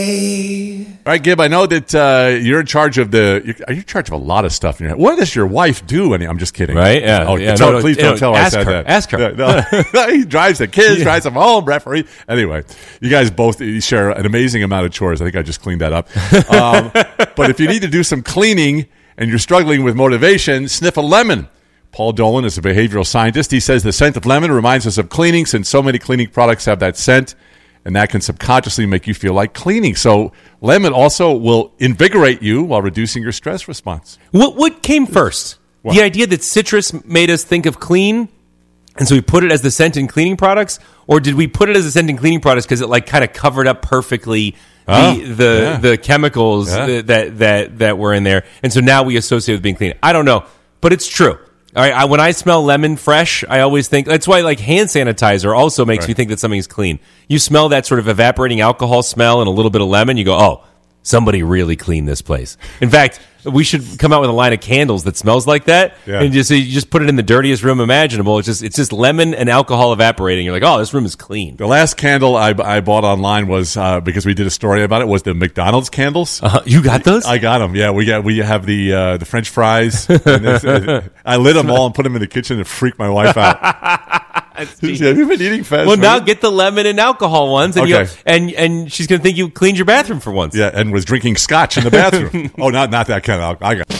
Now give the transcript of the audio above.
All right, Gib, I know that you're in charge of are you in charge of a lot of stuff in your head? What does your wife do? I'm just kidding. Right? Yeah. Oh, yeah, please don't tell her I said that. Ask her. No. He drives the kids, drives them home, referee. Anyway, you guys both share an amazing amount of chores. I think I just cleaned that up. But if you need to do some cleaning and you're struggling with motivation, sniff a lemon. Paul Dolan is a behavioral scientist. He says the scent of lemon reminds us of cleaning since so many cleaning products have that scent, and that can subconsciously make you feel like cleaning. So lemon also will invigorate you while reducing your stress response. What came first? What? The idea that citrus made us think of clean, and so we put it as the scent in cleaning products? Or did we put it as a scent in cleaning products because it kind of covered up perfectly the chemicals that were in there, and so now we associate it with being clean? I don't know, but it's true. All right, when I smell lemon fresh, I always think that's why hand sanitizer also makes me think that something is clean. You smell that sort of evaporating alcohol smell and a little bit of lemon, you go, oh, somebody really cleaned this place. In fact, we should come out with a line of candles that smells like that, and you just put it in the dirtiest room imaginable. It's just lemon and alcohol evaporating. You're like, oh, this room is clean. The last candle I bought online was because we did a story about it. Was the McDonald's candles? You got those? I got them. Yeah, we have the French fries. And I lit them all and put them in the kitchen and freaked my wife out. Have you been eating fast food? Now get the lemon and alcohol ones, and and she's going to think you cleaned your bathroom for once. Yeah, and was drinking scotch in the bathroom. Oh, not that kind of alcohol.